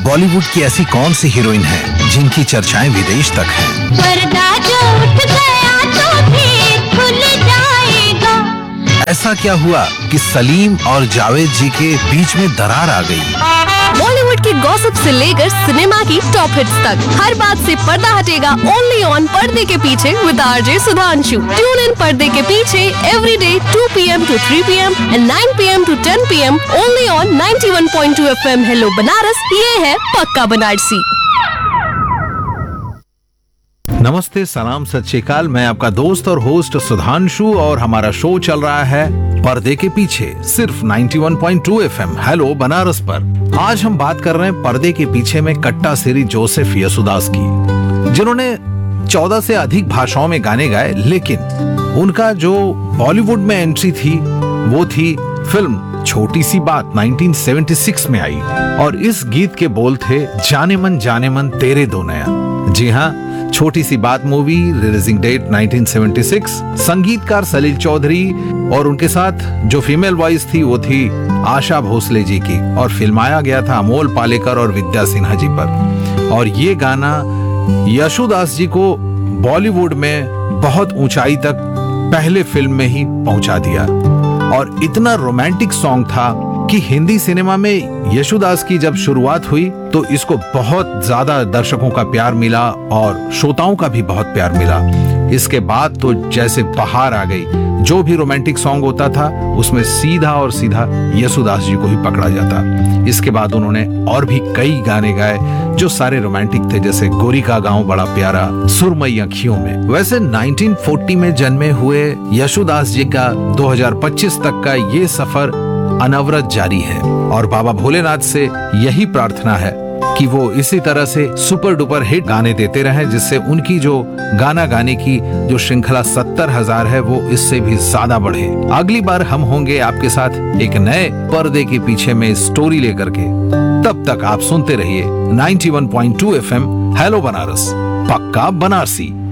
बॉलीवुड की ऐसी कौन सी हीरोइन है जिनकी चर्चाएं विदेश तक हैं? पर्दा जो उठ गया तो भी खुल जाएगा। ऐसा क्या हुआ कि सलीम और जावेद जी के बीच में दरार आ गई? बॉलीवुड की गॉसिप से लेकर सिनेमा की टॉप हिट्स तक हर बात से पर्दा हटेगा ओनली ऑन पर्दे के पीछे with RJ Sudhanshu. Tune in पर्दे के पीछे everyday 2 PM to 3 PM and 9 PM to 10 PM only on 91.2 FM। Hello Banaras, ये है पक्का बनारसी। नमस्ते, सलाम, सत श्री अकाल। मैं आपका दोस्त और होस्ट सुधांशु और हमारा शो चल रहा है पर्दे के पीछे, सिर्फ 91.2 FM हेलो बनारस पर। आज हम बात कर रहे हैं पर्दे के पीछे में कट्टा सिरी जोसेफ यसुदास की, जिन्होंने 14 से अधिक भाषाओं में गाने गाए, लेकिन उनका जो बॉलीवुड में एंट्री थी वो थी फिल्म छोटी सी बात 1976 में आई, और इस गीत के बोल थे जाने मन तेरे दो नया। जी हाँ, छोटी सी बात मूवी, रिलीजिंग डेट 1976, संगीतकार सलील चौधरी और उनके साथ जो फीमेल वॉइस थी वो थी आशा भोसले जी की, और फिल्माया गया था अमोल पालेकर और विद्या सिन्हा जी पर। और ये गाना यशुदास जी को बॉलीवुड में बहुत ऊंचाई तक पहले फिल्म में ही पहुंचा दिया, और इतना रोमांटिक सॉन्ग था कि हिंदी सिनेमा में यशुदास की जब शुरुआत हुई तो इसको बहुत ज्यादा दर्शकों का प्यार मिला और श्रोताओं का भी बहुत प्यार मिला। इसके बाद तो जैसे बहार आ गई, जो भी रोमांटिक सॉन्ग होता था उसमें सीधा और सीधा यशुदास जी को ही पकड़ा जाता। इसके बाद उन्होंने और भी कई गाने गाए जो सारे रोमांटिक थे, जैसे गोरी का गांव बड़ा प्यारा, सुरमई अखियों में। वैसे 1940 में जन्मे हुए यशुदास जी का 2025 तक का ये सफर अनवरत जारी है, और बाबा भोलेनाथ से यही प्रार्थना है कि वो इसी तरह से सुपर डुपर हिट गाने देते रहें, जिससे उनकी जो गाना गाने की जो श्रृंखला 70,000 है वो इससे भी ज्यादा बढ़े। अगली बार हम होंगे आपके साथ एक नए पर्दे के पीछे में स्टोरी लेकर के। तब तक आप सुनते रहिए 91.2 FM हेलो बनारस, पक्का बनारसी।